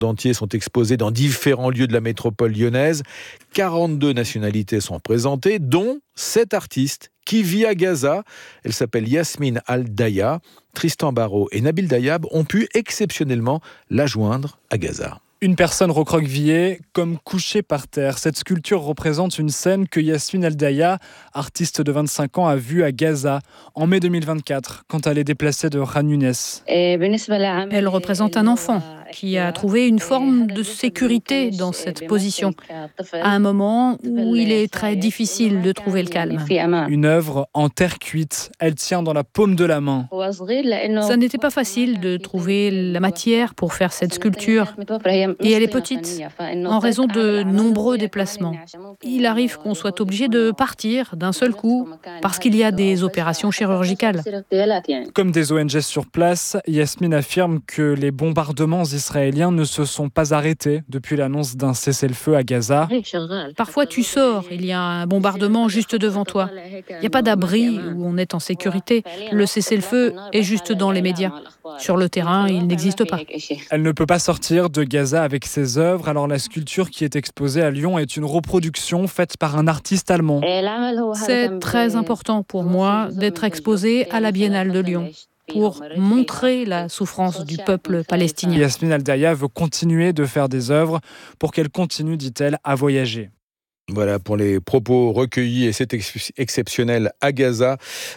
entiers sont exposés dans différents lieux de la métropole lyonnaise. 42 nationalités sont représentées, dont 7 artistes qui vit à Gaza. Elle s'appelle Yasmine Al-Daya. Tristan Barraud et Nabil Dayab ont pu exceptionnellement la joindre à Gaza. Une personne recroquevillée, comme couchée par terre. Cette sculpture représente une scène que Yasmine Al-Daya, artiste de 25 ans, a vue à Gaza en mai 2024, quand elle est déplacée de Khan Younes. Elle représente un enfant qui a trouvé une forme de sécurité dans cette position, à un moment où il est très difficile de trouver le calme. Une œuvre en terre cuite, elle tient dans la paume de la main. Ça n'était pas facile de trouver la matière pour faire cette sculpture. Et elle est petite, en raison de nombreux déplacements. Il arrive qu'on soit obligé de partir d'un seul coup, parce qu'il y a des opérations chirurgicales. Comme des ONG sur place, Yasmine affirme que les bombardements israéliens ne se sont pas arrêtés depuis l'annonce d'un cessez-le-feu à Gaza. Parfois tu sors, il y a un bombardement juste devant toi. Il n'y a pas d'abri où on est en sécurité. Le cessez-le-feu est juste dans les médias. Sur le terrain, il n'existe pas. Elle ne peut pas sortir de Gaza avec ses œuvres, alors la sculpture qui est exposée à Lyon est une reproduction faite par un artiste allemand. C'est très important pour moi d'être exposée à la Biennale de Lyon, pour montrer la souffrance du peuple palestinien. Yasmine Al-Daya veut continuer de faire des œuvres pour qu'elle continue, dit-elle, à voyager. Voilà pour les propos recueillis et c'est exceptionnel à Gaza,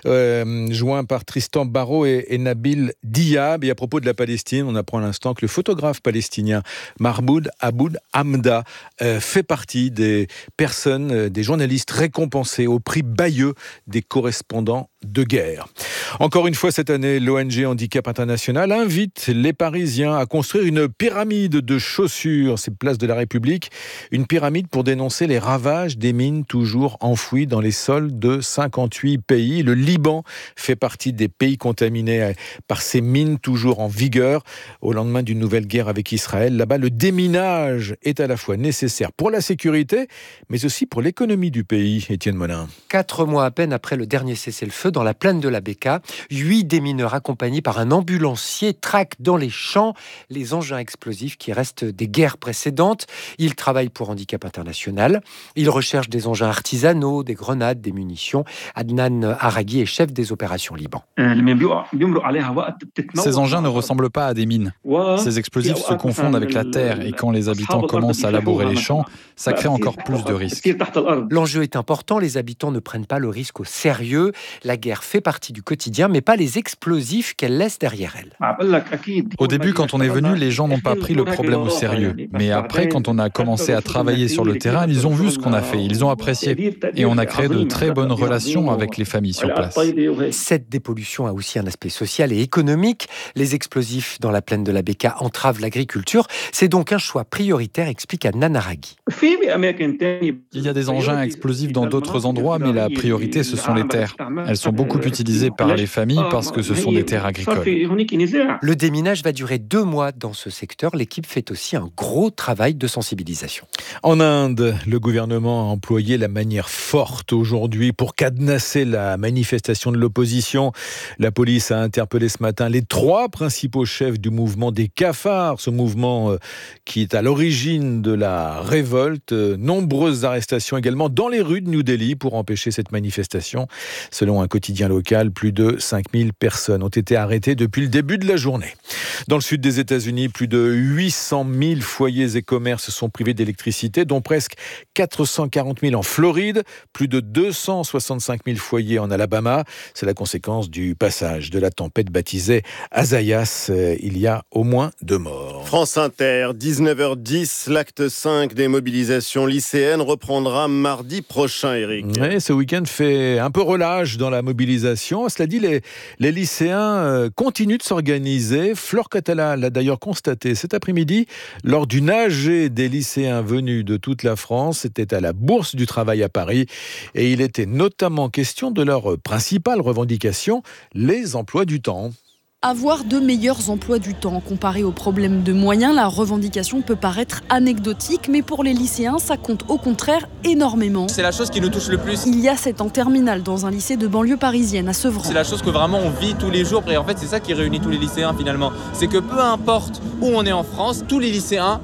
joint par Tristan Barraud et Nabil Diyab. Et à propos de la Palestine, on apprend à l'instant que le photographe palestinien Mahmoud Aboud Hamda fait partie des personnes, des journalistes récompensés au prix Bayeux des correspondants de guerre. Encore une fois cette année, l'ONG Handicap International invite les Parisiens à construire une pyramide de chaussures, c'est place de la République, une pyramide pour dénoncer les ravages des mines toujours enfouies dans les sols de 58 pays. Le Liban fait partie des pays contaminés par ces mines toujours en vigueur. Au lendemain d'une nouvelle guerre avec Israël, là-bas, le déminage est à la fois nécessaire pour la sécurité, mais aussi pour l'économie du pays. Étienne Molin. 4 mois à peine après le dernier cessez-le-feu dans la plaine de la Beka, 8 démineurs accompagnés par un ambulancier traquent dans les champs les engins explosifs qui restent des guerres précédentes. Ils travaillent pour Handicap International. Ils recherchent des engins artisanaux, des grenades, des munitions. Adnan Araghi est chef des opérations Liban. Ces engins ne ressemblent pas à des mines. Ces explosifs se confondent avec la terre et quand les habitants commencent à labourer les champs, ça crée encore plus de risques. L'enjeu est important, les habitants ne prennent pas le risque au sérieux. La guerre fait partie du quotidien, mais pas les explosifs qu'elle laisse derrière elle. Au début, quand on est venu, les gens n'ont pas pris le problème au sérieux. Mais après, quand on a commencé à travailler sur le terrain, ils ont vu ce qu'on a fait, ils ont apprécié. Et on a créé de très bonnes relations avec les familles sur place. Cette dépollution a aussi un aspect social et économique. Les explosifs dans la plaine de la Beka entravent l'agriculture. C'est donc un choix prioritaire, explique Adnan Araghi. Il y a des engins explosifs dans d'autres endroits, mais la priorité, ce sont les terres. Elles sont beaucoup utilisées par les familles parce que ce sont des terres agricoles. Le déminage va durer 2 mois dans ce secteur. L'équipe fait aussi un gros travail de sensibilisation. En Inde, le gouvernement a employé la manière forte aujourd'hui pour cadenasser la manifestation de l'opposition. La police a interpellé ce matin les 3 principaux chefs du mouvement des cafards, ce mouvement qui est à l'origine de la révolte. Nombreuses arrestations également dans les rues de New Delhi pour empêcher cette manifestation. Selon un quotidien local, plus de 5000 personnes ont été arrêtées depuis le début de la journée. Dans le sud des États-Unis, plus de 800 000 foyers et commerces sont privés d'électricité, dont presque 440 000 en Floride, plus de 265 000 foyers en Alabama. C'est la conséquence du passage de la tempête baptisée Azayas. Il y a au moins 2 morts. France Inter, 19h10, l'acte 5 des mobilisations lycéennes reprendra mardi prochain, Eric. Oui, ce week-end fait un peu relâche dans la mobilisation. Cela dit, les lycéens continuent de s'organiser. Flore Catala l'a d'ailleurs constaté cet après-midi lors d'une AG des lycéens venus de toute la France. C'était à la Bourse du Travail à Paris et il était notamment question de leur principale revendication, les emplois du temps. avoir de meilleurs emplois du temps. Comparé aux problèmes de moyens, la revendication peut paraître anecdotique, mais pour les lycéens, ça compte au contraire énormément. C'est la chose qui nous touche le plus. Il y a 7 ans, terminale dans un lycée de banlieue parisienne à Sevran. C'est la chose que vraiment on vit tous les jours et en fait c'est ça qui réunit tous les lycéens finalement. C'est que peu importe où on est en France, tous les lycéens